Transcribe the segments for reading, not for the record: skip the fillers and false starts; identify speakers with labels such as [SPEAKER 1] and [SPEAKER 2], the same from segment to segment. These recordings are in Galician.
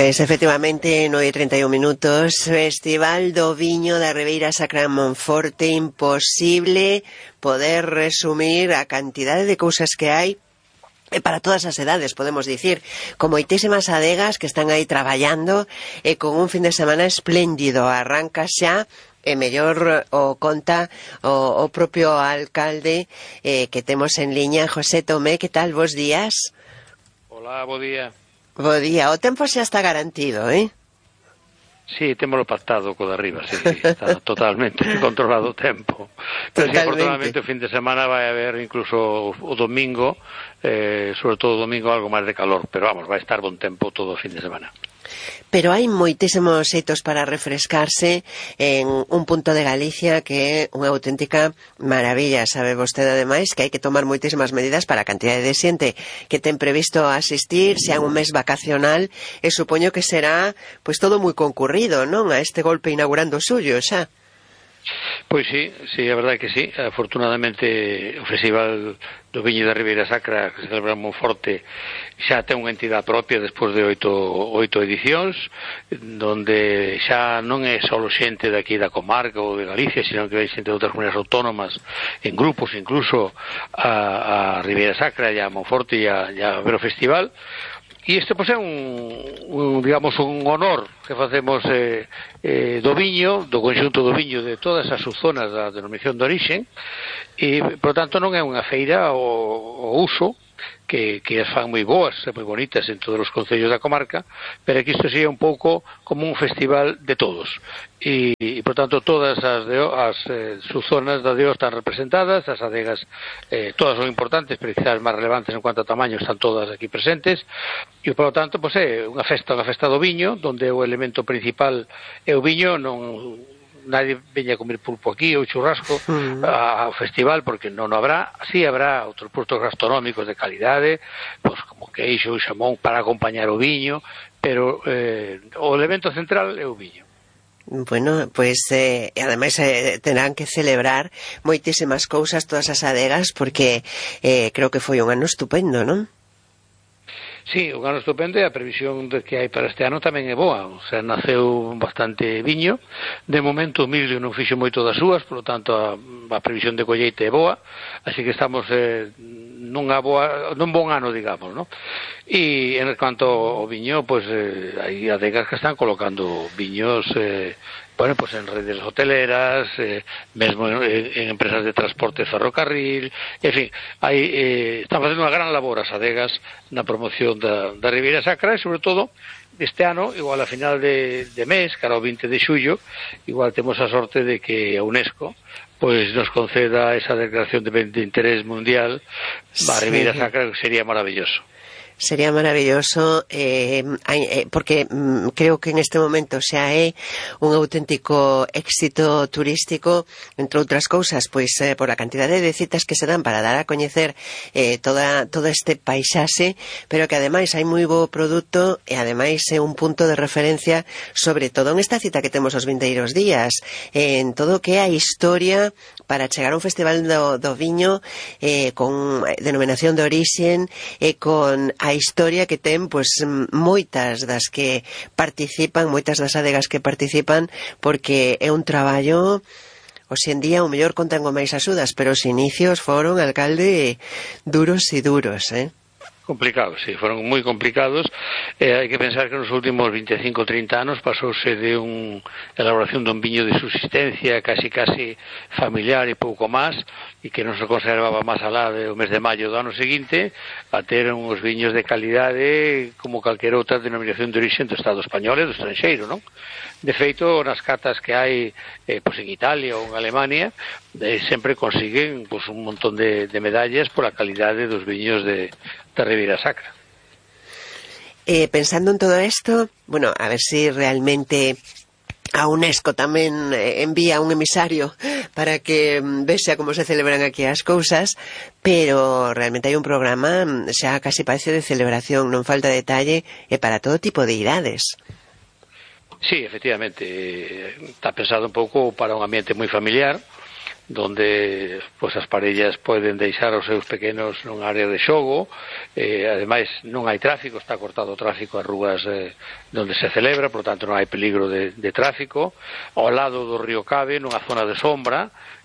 [SPEAKER 1] Pois, efectivamente, 9:31, Festival do Viño da Ribeira Sacra en Monforte. Imposible poder resumir a cantidade de cousas que hai para todas as edades, podemos dicir, con moitísimas adegas que están aí traballando e con un fin de semana espléndido. Arranca xa, e mellor o conta o propio alcalde que temos en liña, José Tomé. Que tal, bos días?
[SPEAKER 2] Hola, bo día.
[SPEAKER 1] Bo día, o tempo xa está garantido,
[SPEAKER 2] Sí, témolo pactado co de arriba, sí, está totalmente controlado o tempo. Pero sí, afortunadamente o fin de semana vai haber incluso o domingo, sobre todo o domingo algo máis de calor, pero vamos, vai estar bon tempo todo o fin de semana.
[SPEAKER 1] Pero hai moitísimos xeitos para refrescarse en un punto de Galicia que é unha auténtica maravilla. Sabe vostede, ademais, que hai que tomar moitísimas medidas para a cantidade de xente que ten previsto asistir, xa un mes vacacional, e supoño que será pois todo moi concurrido, non? A este golpe inaugurando o suyo, xa.
[SPEAKER 2] Pois sí, a verdade que sí. Afortunadamente o Festival do Viño da Ribeira Sacra, que se celebra en Monforte, xa ten unha entidade propia despois de oito edicións, donde xa non é só xente de aquí da comarca ou de Galicia, sino que hai xente de outras comunidades autónomas, en grupos incluso, a Ribeira Sacra e a Monforte e a ver o festival. E isto pois é digamos un honor que facemos do viño, do conxunto do viño de todas as subzonas da denominación de orixe, e por tanto non é unha feira o uso que as fan moi boas e moi bonitas en todos os concellos da comarca, pero que isto sería un pouco como un festival de todos, e por tanto todas as subzonas da DEO están representadas, as adegas todas son importantes, pero quizás máis relevantes en cuanto a tamaño están todas aquí presentes, e por tanto pois é unha festa do viño, donde o elemento principal é o viño. Non nadie veña a comer pulpo aquí ou churrasco ao festival, porque non habrá. Sí habrá outros produtos gastronómicos de calidade, pois como queixo, xamón para acompañar o viño, pero o elemento central é o viño.
[SPEAKER 1] Bueno, pois ademais terán que celebrar moitísimas cousas todas as adegas, porque creo que foi un ano estupendo, non?
[SPEAKER 2] Sí, un ano estupendo, e a previsión de que hai para este ano tamén é boa. O sea, naceu bastante viño. De momento o millo non fixo moito das súas, por lo tanto a previsión de colleita é boa, así que estamos nun bon ano, digamos, ¿no? E en cuanto ao viño, pues hai adegas que están colocando viños bueno, pues en redes hoteleras, mesmo en empresas de transporte ferrocarril, en fin, están facendo unha gran labor as adegas na promoción da Ribeira Sacra, e sobre todo este ano, igual a final de mes, cara ao 20 de xullo, igual temos a sorte de que a UNESCO pois nos conceda esa declaración de interés mundial a Ribeira Sacra, que sería maravilloso.
[SPEAKER 1] Sería maravilloso, porque creo que en este momento xa é un auténtico éxito turístico, entre outras cousas, pois por a cantidade de citas que se dan para dar a coñecer todo este paisaxe, pero que ademais hai moi bo produto, e ademais é un punto de referencia, sobre todo en esta cita que temos os vindeiros días, en todo o que é a historia para chegar a un festival do viño con denominación de orixen, e con a historia que ten pois moitas das que participan, moitas das adegas que participan, porque é un traballo, hoxe en día o mellor contan con máis axudas, pero os inicios foron, alcalde, duros e duros,
[SPEAKER 2] Complicados, sí, foron moi complicados. Hai que pensar que nos últimos 25-30 anos pasouse de elaboración dun viño de subsistencia casi familiar e pouco máis, e que non se conservaba máis alá do mes de maio do ano seguinte, a ter uns viños de calidade como calquera outra denominación de orixe do Estado español e do estranxeiro, non? De feito, nas catas que hai pois en Italia ou en Alemania, sempre consiguen pois un montón de medallas por a calidade dos viños da Ribeira Sacra.
[SPEAKER 1] Pensando en todo esto, bueno, a ver si realmente a UNESCO tamén envía un emisario para que vexa como se celebran aquí as cousas, pero realmente hai un programa xa casi parece de celebración, non falta detalle, e para todo tipo de idades.
[SPEAKER 2] Sí, efectivamente, está pensado un pouco para un ambiente moi familiar, donde pois as parellas poden deixar os seus pequenos nun área de xogo. Ademais non hai tráfico, está cortado o tráfico ás rúas donde se celebra, por tanto non hai peligro de tráfico. Ao lado do río Cave, nunha zona de sombra,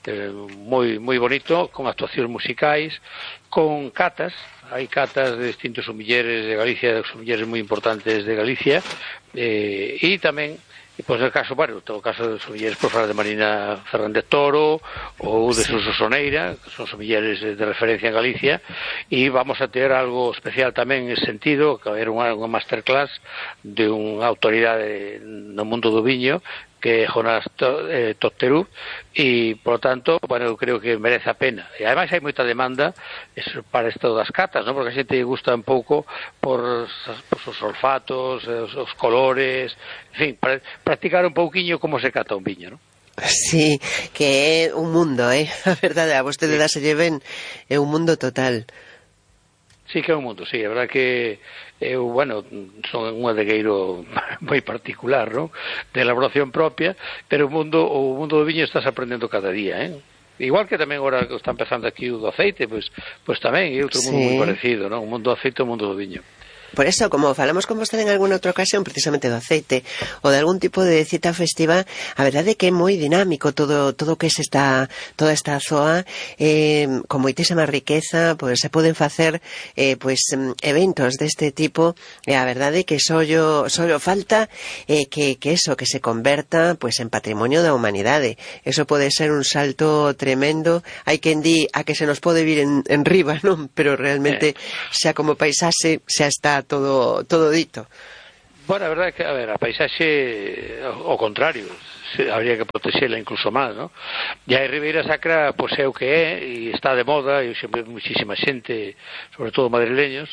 [SPEAKER 2] moi bonito, con actuacións musicais, con catas. Hai catas de distintos sumilleres de Galicia, sumilleres moi importantes de Galicia, e tamén, pois no caso, bueno, todo o caso de sumilleres por falar de Marina Fernández Toro ou de Suso Soneira, que son sumilleres de referencia en Galicia, e vamos a ter algo especial tamén en ese sentido, que era unha masterclass de unha autoridade no mundo do viño, que é Jonás Totterú, e, por lo tanto, bueno, eu creo que merece a pena. E, ademais, hai moita demanda para isto das catas, ¿no? Porque a xente gusta un pouco por os olfatos, os colores, en fin, practicar un pouquiño como se cata un viño, ¿no?
[SPEAKER 1] Sí, que é un mundo, a verdade, a vostede dáselle ben, é un mundo total.
[SPEAKER 2] Sí que é un mundo, sí, a verdade que eu, bueno, son un adegueiro moi particular, non? De elaboración propia, pero o mundo do viño estás aprendendo cada día, Igual que tamén agora que está empezando aquí o do aceite, pois tamén é outro mundo moi parecido, non? O mundo do aceite e o mundo do viño.
[SPEAKER 1] Por eso, como falamos con vostede en alguna outra ocasión precisamente do aceite ou de algún tipo de cita festiva, a verdade é que é moi dinámico todo que se está, toda esta zoa, con moitísima riqueza, pois se poden facer eventos deste tipo, e a verdade é que só falta que se converta pois en patrimonio da humanidade. Eso pode ser un salto tremendo. Hai quen di a que se nos pode vir en riba, non? Pero realmente xa como paisaxe xa está todo dito.
[SPEAKER 2] Bueno, a verdade é que, a ver, a paisaxe, ao contrario, habría que protexela incluso máis, ¿no? E a Ribeira Sacra, pois é o que é, e está de moda, e sempre muchísima xente, sobre todo madrileños,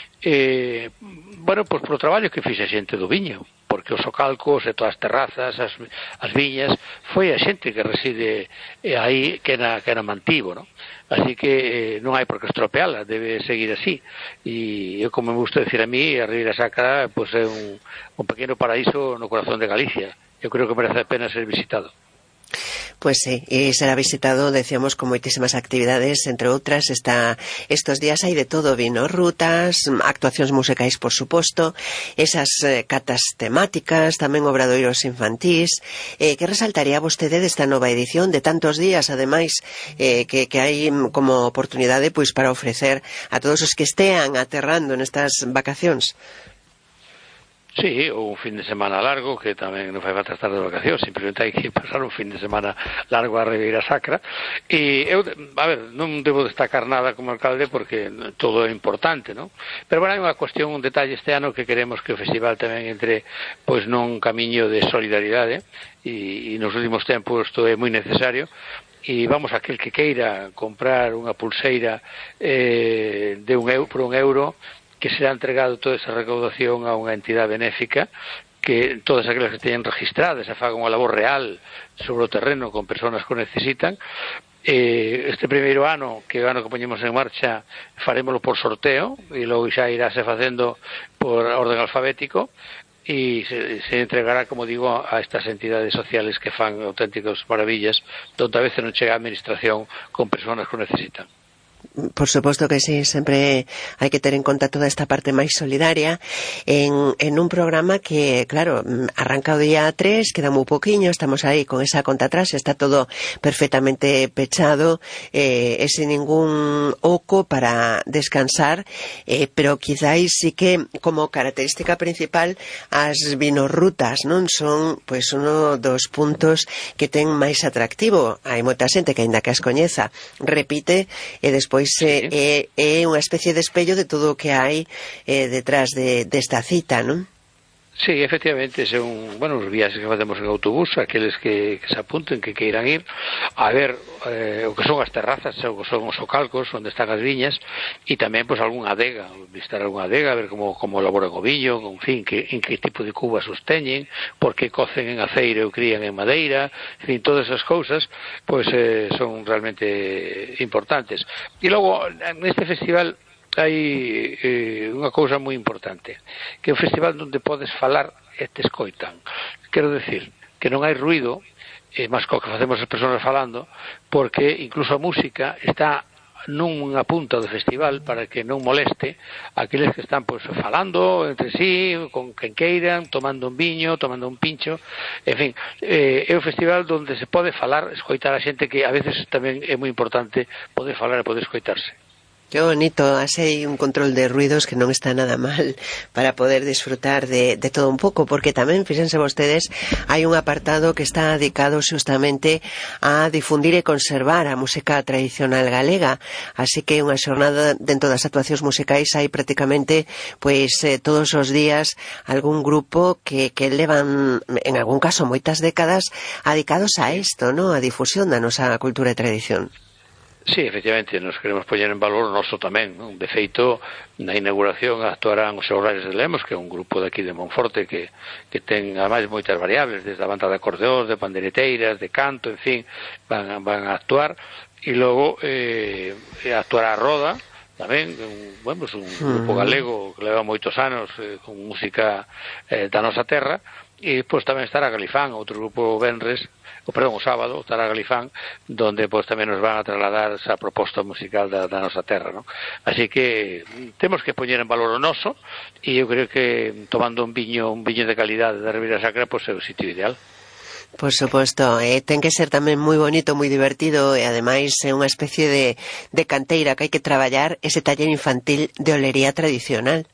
[SPEAKER 2] bueno, pois polo traballo que fixe a xente do viño, porque os socalcos e todas as terrazas, as viñas, foi a xente que reside aí que era mantivo, ¿no? Así que non hai por que estropeala, debe seguir así. E eu, como me gusta decir a mí, a Ribeira Sacra pois é un pequeno paraíso no corazón de Galicia. Eu creo que merece a pena ser visitado.
[SPEAKER 1] Pues sí, y será visitado, decíamos, con moitísimas actividades, entre outras, estos días hai de todo, vino, rutas, actuacións musicais, por suposto, esas catas temáticas, tamén obradoiros infantís. Que resaltaría vostede desta nova edición de tantos días, ademais, que hai como oportunidade pois para ofrecer a todos os que estean aterrando nestas vacacións?
[SPEAKER 2] Sí, ou un fin de semana largo, que tamén non fai falta estar de vacacións, simplemente hai que pasar un fin de semana largo a Ribeira Sacra. E eu, a ver, non debo destacar nada como alcalde porque todo é importante, non? Pero, bueno, hai unha cuestión, un detalle este ano que queremos que o festival tamén entre pois nun camiño de solidaridade, e nos últimos tempos isto é moi necesario. E vamos, aquel que queira comprar unha pulseira de por €1, que será entregado toda esa recaudación a unha entidade benéfica, que todas aquelas que teñen registradas e fagan unha labor real sobre o terreno con persoas que o necesitan. Este primeiro ano, que é o ano que poñemos en marcha, farémoslo por sorteo e logo xa irase facendo por orden alfabético, e se entregará, como digo, a estas entidades sociales que fan auténticas maravillas, donde a veces non chega a administración con persoas que o necesitan.
[SPEAKER 1] Por suposto que sí, sempre hai que ter en conta toda esta parte máis solidaria en un programa que, claro, arranca o día 3, queda moi poquinho, estamos aí con esa conta atrás, está todo perfectamente pechado, sin ningún oco para descansar, pero quizáis sí que como característica principal as vinorrutas, non son pois uno dos puntos que ten máis atractivo. Hai moita xente que aínda que as coñeza repite e despois é unha especie de espello de todo o que hai detrás desta cita, non?
[SPEAKER 2] Sí, efectivamente, son, bueno, os viaxes que facemos en autobús, aqueles que se apunten, que queiran ir a ver o que son as terrazas, o que son os socalcos onde están as viñas, e tamén pois algunha adega, visitar algunha adega, ver como elaboran o viño, en fin, en que tipo de cubas os teñen, por que cocen en aceiro ou crían en madeira, en fin, todas esas cousas pois son realmente importantes. E logo, neste festival hai unha cousa moi importante, que é un festival onde podes falar e te escoitan. Quero decir que non hai ruido, máis co que facemos as persoas falando, porque incluso a música está nunha punta do festival para que non moleste aqueles que están pois falando entre sí, con quen queiran, tomando un viño, tomando un pincho, en fin, é un festival onde se pode falar, escoitar a xente, que a veces tamén é moi importante poder falar e poder escoitarse.
[SPEAKER 1] Qué bonito, así hay un control de ruidos que non está nada mal para poder disfrutar de todo un pouco, porque tamén, fíjense vostedes, hai un apartado que está dedicado xustamente a difundir e conservar a música tradicional galega, así que unha xornada dentro das actuacións musicais hai prácticamente, pois, todos os días algún grupo que levan, en algún caso, moitas décadas dedicados a isto, ¿no? A difusión da nosa cultura e tradición.
[SPEAKER 2] Sí, efectivamente, nos queremos poñer en valor o noso tamén, non? De feito, na inauguración actuarán os Xogolares de Lemos, que é un grupo daqui de Monforte que ten, ademais, moitas variables, desde a banda de acordeóns, de pandereteiras, de canto, en fin, van a actuar, e logo actuará a Roda, tamén, bueno, un grupo galego que leva moitos anos con música da nosa terra, e pois tamén estará Galifán, outro grupo venres, o sábado estará Galifán, donde pois tamén nos van a trasladar esa proposta musical da nosa terra, non? Así que temos que poñer en valor o noso, e eu creo que tomando un viño de calidade da Ribeira Sacra, pois é o sitio ideal.
[SPEAKER 1] Por suposto, ten que ser tamén moi bonito, moi divertido, e ademais é unha especie de canteira que hai que traballar ese taller infantil de olería tradicional.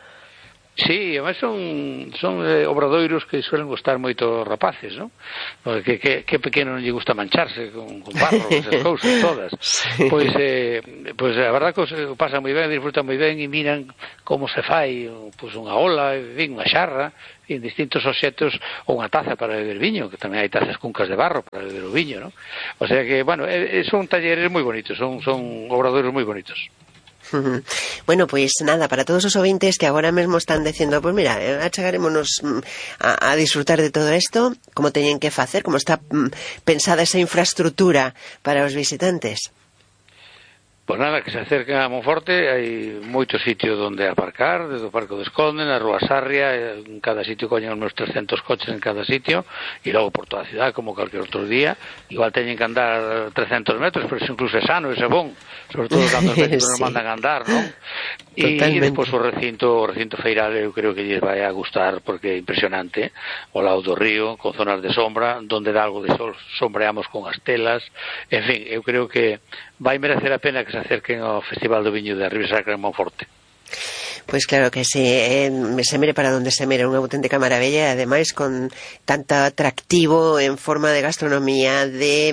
[SPEAKER 2] Sí, además son obradoiros que suelen gustar moito rapaces, non? Porque que pequeno non lle gusta mancharse con barro, esas cousas todas. Sí. Pois a verdad que o pasan moi ben, disfrutan moi ben, e miran como se fai pois unha ola, unha xarra, en distintos obxectos, ou unha taza para beber viño, que tamén hai tazas cuncas de barro para beber o viño, non? O sea que, bueno, son talleres moi bonitos, son obradoiros moi bonitos.
[SPEAKER 1] Bueno, pois nada, para todos os ouvintes que agora mesmo están dicindo, pois mira, achegarémonos a disfrutar de todo isto, como teñen que facer, como está pensada esa infraestructura para os visitantes.
[SPEAKER 2] Pois nada, que se acerquen a Monforte, hai moitos sitios onde aparcar, desde o Parque do Esconde, na Rúa Sarria, en cada sitio coñen uns 300 coches en cada sitio, e logo por toda a cidade, como calquer outro día, igual teñen que andar 300 metros, pero iso incluso é sano, é bon, sobre todo cando os médicos nos mandan a andar, non? E depois o recinto feiral eu creo que lles vai a gustar, porque é impresionante, ao lado do río, con zonas de sombra, donde dá algo de sol, sombreamos con as telas, en fin, eu creo que vai merecer a pena que se acerquen ao Festival do Viño da Ribeira Sacra en Monforte.
[SPEAKER 1] Pois claro que sí, se mire para donde se mire, unha auténtica maravilla, e ademais con tanto atractivo en forma de gastronomía, de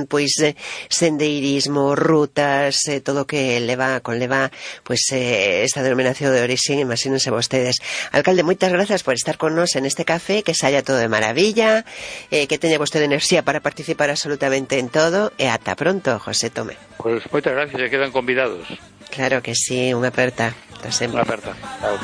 [SPEAKER 1] sendeirismo, rutas, todo o que leva esta denominación de origen, imagínense vostedes. Alcalde, moitas grazas por estar con nos en este café, que saia todo de maravilla, que teña vostede enerxía para participar absolutamente en todo, e ata pronto, José Tome.
[SPEAKER 2] Pois moitas gracias, e quedan convidados.
[SPEAKER 1] Claro que sí, unha aperta.
[SPEAKER 2] Unha aperta. Chao.